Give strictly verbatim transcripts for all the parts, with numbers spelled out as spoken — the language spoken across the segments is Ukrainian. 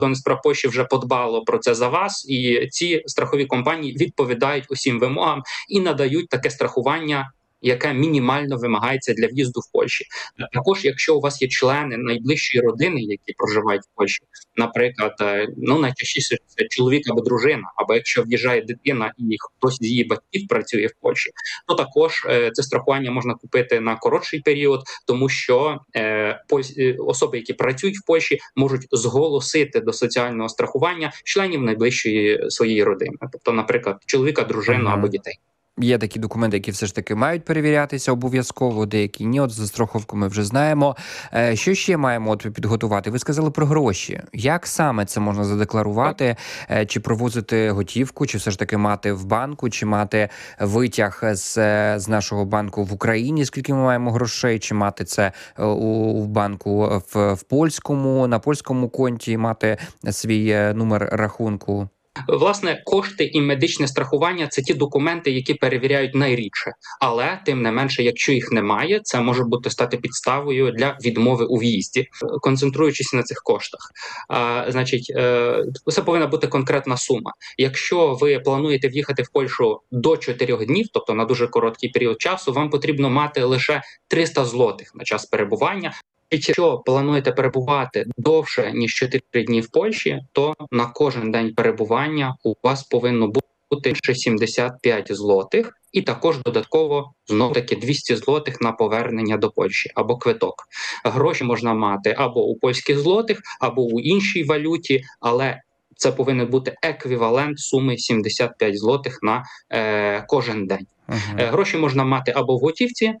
Прикордонництва Польщі вже подбало про це за вас, і ці страхові компанії відповідають усім вимогам і надають таке страхування, яке мінімально вимагається для в'їзду в Польщі. Також, якщо у вас є члени найближчої родини, які проживають в Польщі, наприклад, ну найчастіше це чоловік або дружина, або якщо в'їжджає дитина і хтось з її батьків працює в Польщі, то також е, це страхування можна купити на коротший період, тому що е, особи, які працюють в Польщі, можуть зголосити до соціального страхування членів найближчої своєї родини, тобто, наприклад, чоловіка, дружину ага. або дітей. Є такі документи, які все ж таки мають перевірятися обов'язково, деякі ні. От за страховку ми вже знаємо. Що ще маємо от підготувати? Ви сказали про гроші. Як саме це можна задекларувати? Чи провозити готівку, чи все ж таки мати в банку, чи мати витяг з, з нашого банку в Україні, скільки ми маємо грошей, чи мати це у в банку в, в польському, на польському конті, мати свій номер рахунку? Власне, кошти і медичне страхування – це ті документи, які перевіряють найрідше. Але, тим не менше, якщо їх немає, це може бути стати підставою для відмови у в'їзді, концентруючись на цих коштах. А, значить, е, це повинна бути конкретна сума. Якщо ви плануєте в'їхати в Польщу до чотирьох днів, тобто на дуже короткий період часу, вам потрібно мати лише триста злотих на час перебування. Якщо плануєте перебувати довше, ніж чотири дні в Польщі, то на кожен день перебування у вас повинно бути ще сімдесят п'ять злотих, і також додатково, знов-таки, двісті злотих на повернення до Польщі або квиток. Гроші можна мати або у польських злотих, або у іншій валюті, але це повинен бути еквівалент суми сімдесят п'ять злотих на е, кожен день. Uh-huh. Гроші можна мати або в готівці,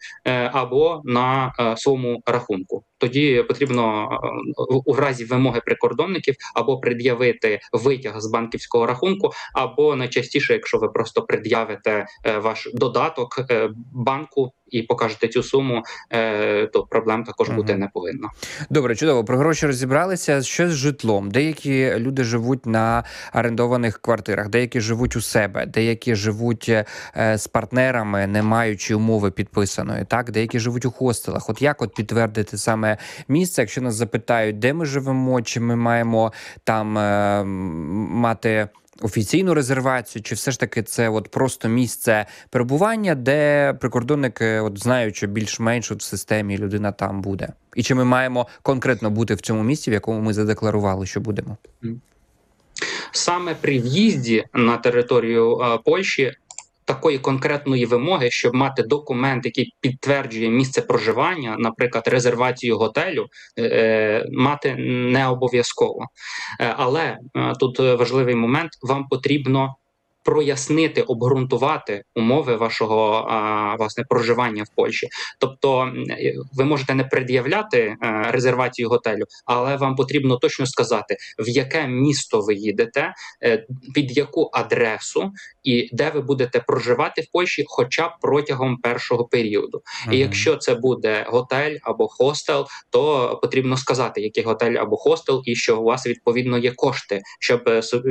або на е, своєму рахунку. Тоді потрібно у разі вимоги прикордонників або пред'явити витяг з банківського рахунку, або найчастіше, якщо ви просто пред'явите е, ваш додаток е, банку і покажете цю суму, е, то проблем також uh-huh. бути не повинно. Добре, чудово. Про гроші розібралися. Що з житлом? Деякі люди живуть на орендованих квартирах, деякі живуть у себе, деякі живуть е, з партнерами, не маючи умови підписаної, так? Деякі живуть у хостелах. От як от підтвердити саме місце, якщо нас запитають, де ми живемо, чи ми маємо там е, мати офіційну резервацію, чи все ж таки це от просто місце перебування, де прикордонники от знають, що більш-менш от в системі людина там буде? І чи ми маємо конкретно бути в цьому місці, в якому ми задекларували, що будемо? Саме при в'їзді на територію е, Польщі такої конкретної вимоги, щоб мати документ, який підтверджує місце проживання, наприклад, резервацію готелю, е, мати не обов'язково. Е, але е, тут важливий момент, вам потрібно прояснити, обґрунтувати умови вашого а, власне проживання в Польщі. Тобто ви можете не пред'являти а, резервацію готелю, але вам потрібно точно сказати, в яке місто ви їдете, під яку адресу і де ви будете проживати в Польщі хоча б протягом першого періоду. Ага. І якщо це буде готель або хостел, то потрібно сказати, який готель або хостел, і що у вас відповідно є кошти, щоб,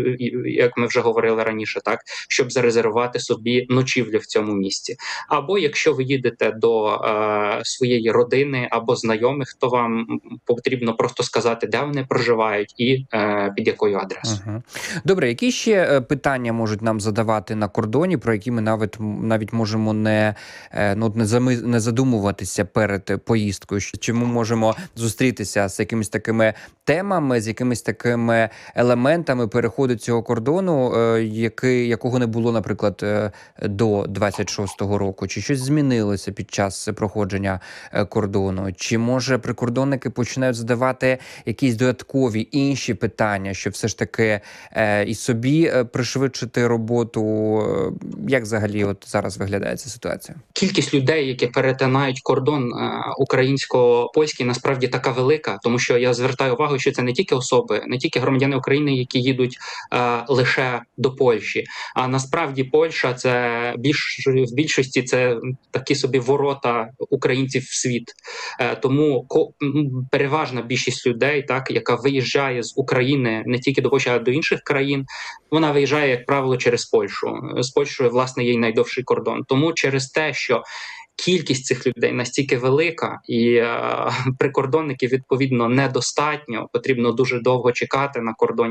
як ми вже говорили раніше, так, щоб зарезервувати собі ночівлю в цьому місці. Або якщо ви їдете до е, своєї родини або знайомих, то вам потрібно просто сказати, де вони проживають і е, під якою адресою. Ага. Добре, які ще питання можуть нам задавати на кордоні, про які ми навіть, навіть можемо не, ну, не, зами, не задумуватися перед поїздкою? Чи ми можемо зустрітися з якимись такими темами, з якимись такими елементами переходу цього кордону, який, якого не було, наприклад, до двадцять шостого року? Чи щось змінилося під час проходження кордону? Чи, може, прикордонники починають задавати якісь додаткові інші питання, щоб все ж таки е, і собі пришвидшити роботу? Як взагалі от зараз виглядає ця ситуація? Кількість людей, які перетинають кордон е, українсько-польський, насправді така велика, тому що я звертаю увагу, що це не тільки особи, не тільки громадяни України, які їдуть е, лише до Польщі, а насправді Польща це більш в більшості це такі собі ворота українців в світ. Е, тому ко, переважна більшість людей, так, яка виїжджає з України не тільки до Польщі, а до інших країн, вона виїжджає, як правило, через Польщу. З Польщею, власне, є й найдовший кордон. Тому через те, що кількість цих людей настільки велика, і е, прикордонників відповідно недостатньо. Потрібно дуже довго чекати на кордоні.